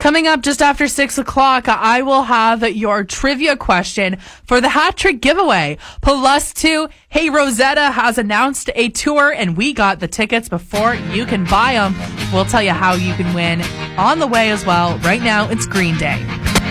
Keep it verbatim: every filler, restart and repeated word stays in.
Coming up just after six o'clock, I will have your trivia question for the hat trick giveaway. Plus two, Hey Rosetta has announced a tour and we got the tickets before you can buy them. We'll tell you how you can win on the way as well. Right now, it's Green Day.